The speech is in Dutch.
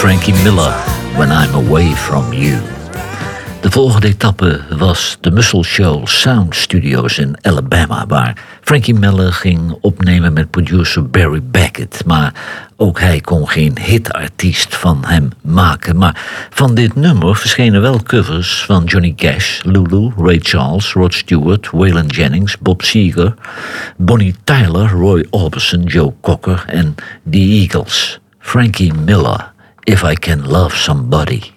Frankie Miller, When I'm Away From You. De volgende etappe was de Muscle Shoals Sound Studios in Alabama, waar Frankie Miller ging opnemen met producer Barry Beckett. Maar ook hij kon geen hitartiest van hem maken. Maar van dit nummer verschenen wel covers van Johnny Cash, Lulu, Ray Charles, Rod Stewart, Waylon Jennings, Bob Seger, Bonnie Tyler, Roy Orbison, Joe Cocker en The Eagles. Frankie Miller, If I Can Love Somebody.